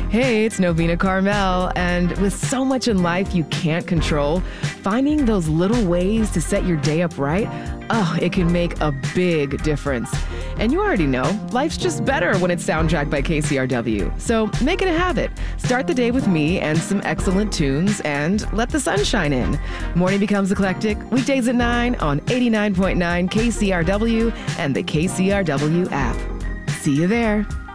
Hey, it's Novena Carmel, and with so much in life you can't control, finding those little ways to set your day up right, it can make a big difference. And you already know, life's just better when it's soundtracked by KCRW. So make it a habit. Start the day with me and some excellent tunes, and let the sun shine in. Morning becomes eclectic, weekdays at 9 on 89.9 KCRW and the KCRW app. See you there.